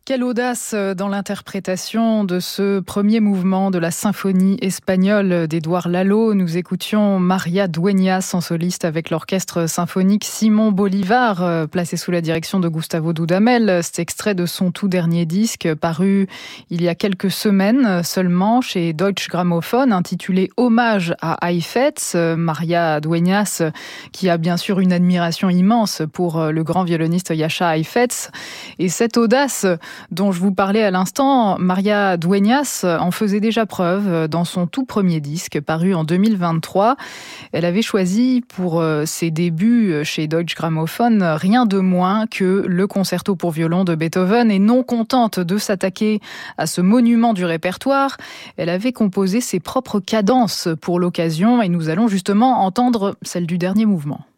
Quelle audace dans l'interprétation de ce premier mouvement de la symphonie espagnole d'Édouard Lalo. Nous écoutions María Dueñas en soliste avec l'orchestre symphonique Simón Bolívar, placé sous la direction de Gustavo Dudamel. C'est extrait de son tout dernier disque, paru il y a quelques semaines seulement chez Deutsche Grammophon, intitulé Hommage à Heifetz. María Dueñas, qui a bien sûr une admiration immense pour le grand violoniste Jascha Heifetz. Et cette audace dont je vous parlais à l'instant, María Dueñas en faisait déjà preuve dans son tout premier disque, paru en 2023. Elle avait choisi pour ses débuts chez Deutsche Grammophon rien de moins que le concerto pour violon de Beethoven. Et non contente de s'attaquer à ce monument du répertoire, elle avait composé ses propres cadences pour l'occasion. Et nous allons justement entendre celle du dernier mouvement.